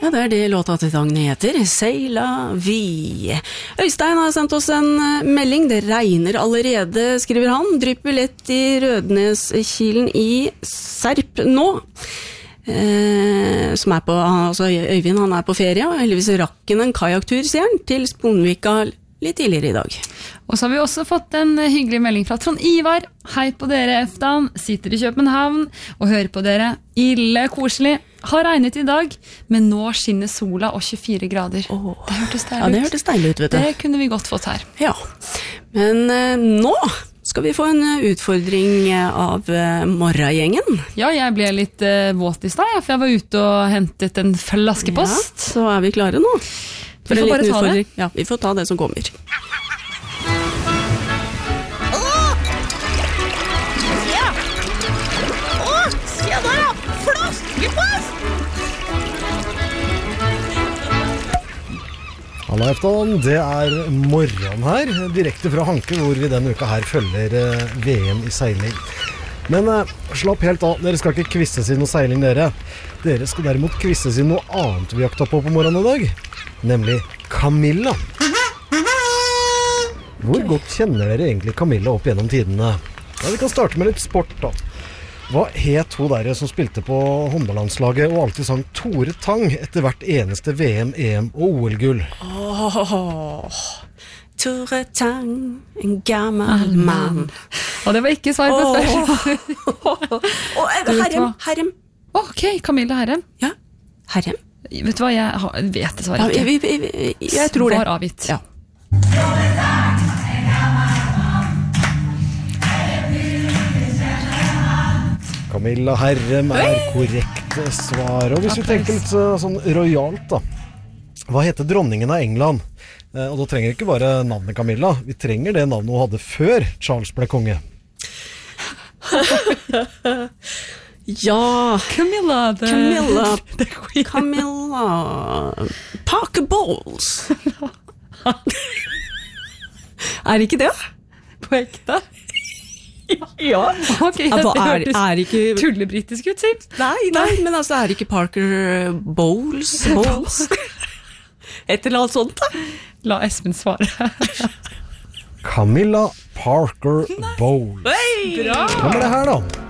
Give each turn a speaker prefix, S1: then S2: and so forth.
S1: Ja, det det låta til sangen heter, Seila vi. Øystein har sendt oss en melding, det regner allerede, skriver han, drypper lett i Rødneskilen i Serp nå. Som på, altså Øyvind han på ferie, og heldigvis rakk han en kajaktur, sier han, til Sponvika litt tidligere i dag.
S2: Og så har vi også fått en hyggelig melding fra Trond Ivar. Hei på dere, Eftan. Sitter i København og hører på dere. Ille koselig. Har regnet i dag, men nå skinner sola og 24 grader. Det hørtes deilig ut.
S1: Ja, det hørtes deilig ut, vet du.
S2: Det kunne vi godt fått her.
S1: Ja, men nå skal vi få en utfordring av morgengjengen.
S2: Ja, jeg ble litt våt i sted, for jeg var ute og hentet en flaske post.
S1: Ja, så vi klare nå.
S2: Vi får bare ta det.
S1: Ja, vi får ta det som kommer.
S3: Se der da, flaskepost!
S4: Hallo Eftan, det morgen her, direkte fra Hanke, hvor vi denne uka her følger VM i seiling. Men slapp helt av, dere skal ikke kvisses i noe seiling dere. Dere skal derimot kvisses i noe annet vi jakta på morgenen i dag, nemlig Camilla. Hvor godt kjenner dere egentlig Camilla opp gjennom tidene? Ja, vi kan starte med litt sport da. Hva het hun der som spilte på håndballandslaget og alltid sang Tore Tang etter hvert eneste VM, EM og OL-gull?
S1: Tore Tang, en gammel mann.
S2: Og det var ikke svar på spørsmål.
S1: Herrem.
S2: Ok, Camilla Herrem.
S1: Ja, Herrem.
S2: Vet du hva, jeg vet det svaret ikke.
S1: Jeg tror det.
S2: Var avgitt.
S1: Ja.
S4: Camilla Herrem korrekt svar. Og hvis vi tenker litt sånn royalt da. Hva heter dronningen av England? Og da trenger vi ikke bare navnet Camilla. Vi trenger det navnet hun hadde før Charles ble konge.
S1: Ja,
S2: Camilla.
S1: Camilla Parker Bowles. Det ikke det?
S2: På ekte?
S1: Ja.
S2: Ok,
S1: Ja, da
S2: det hørtes
S1: ikke...
S2: tullebritisk ut, sitt.
S1: Nei, men altså ikke Parker Bowles? Et eller annet sånt da?
S2: La Espen svare.
S4: Camilla Parker Bowles.
S1: Bra!
S4: Hva det her da?